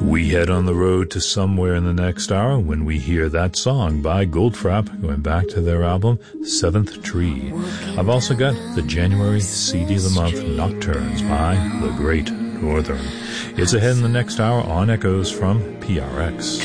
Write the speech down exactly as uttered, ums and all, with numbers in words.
We head on the road to somewhere in the next hour when we hear that song by Goldfrapp, going back to their album Seventh Tree. I've also got the January C D of the Month, Nocturnes by The Great Northern. It's ahead in the next hour on Echoes from P R X.